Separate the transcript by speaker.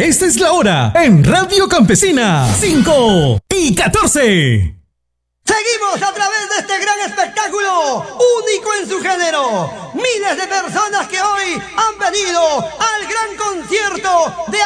Speaker 1: Esta es la hora en Radio Campesina, 5:14.
Speaker 2: Seguimos a través de este gran espectáculo, único en su género. Miles de personas que hoy han venido al gran concierto de